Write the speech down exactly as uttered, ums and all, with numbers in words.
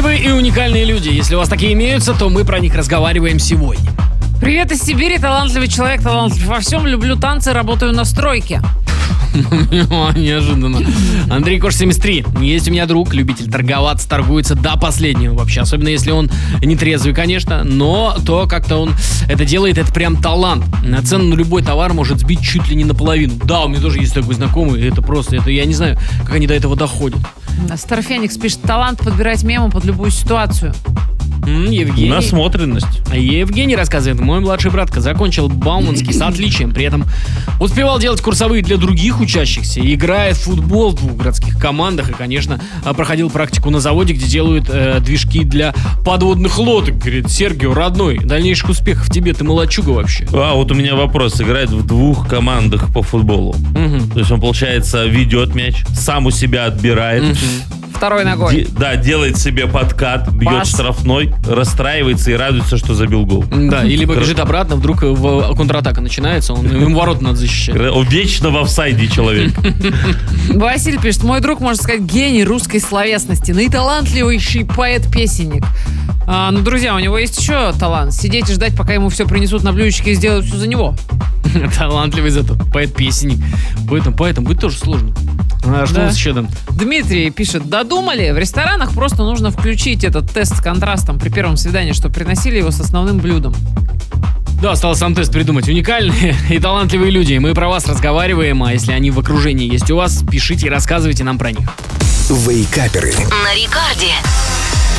Талантливые и уникальные люди. Если у вас такие имеются, то мы про них разговариваем сегодня. Привет из Сибири, талантливый человек, талантлив во всем, люблю танцы, работаю на стройке. Неожиданно. Андрей Кош, семьдесят три. Есть у меня друг, любитель торговаться, торгуется до последнего вообще. Особенно если он не трезвый, конечно, но то, как-то он это делает, это прям талант. Цену на любой товар может сбить чуть ли не наполовину. Да, у меня тоже есть такой знакомый, это просто, это я не знаю, как они до этого доходят. Старфеникс пишет: талант подбирать мемы под любую ситуацию. Евгений. Насмотренность. А Евгений рассказывает: мой младший братка закончил Бауманский с отличием, при этом успевал делать курсовые для других учащихся, играет в футбол в двух городских командах и, конечно, проходил практику на заводе, где делают э, движки для подводных лодок. Говорит: Сергей, родной, дальнейших успехов тебе, ты молодчуга вообще. А вот у меня вопрос. Играет в двух командах по футболу. Угу. То есть он, получается, ведет мяч, сам у себя отбирает. Угу. Второй ногой. Де- да, делает себе подкат, бьет Пас. штрафной, расстраивается и радуется, что забил гол. Да, или бежит обратно, вдруг в контратака начинается, он, ему ворот надо защищать. Он вечно в офсайде человек. Василий пишет: мой друг, можно сказать, гений русской словесности, наиталантливейший поэт-песенник. А, ну, друзья, у него есть еще талант. Сидеть и ждать, пока ему все принесут на блюдечке и сделают все за него. Талантливый зато поэт-песенник. Поэтому, поэтому быть тоже сложно. А что Да. у нас еще там? Дмитрий пишет: додумали? В ресторанах просто нужно включить этот тест с контрастом при первом свидании, чтобы приносили его с основным блюдом. Да, осталось сам тест придумать. Уникальные и талантливые люди. Мы про вас разговариваем, а если они в окружении есть у вас, пишите и рассказывайте нам про них. Вейкаперы. На рекорде.